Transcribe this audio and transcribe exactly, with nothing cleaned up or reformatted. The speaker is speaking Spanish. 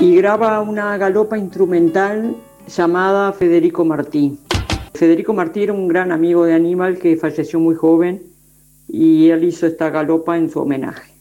y graba una galopa instrumental llamada Federico Martí. Federico Martí era un gran amigo de Aníbal que falleció muy joven y él hizo esta galopa en su homenaje.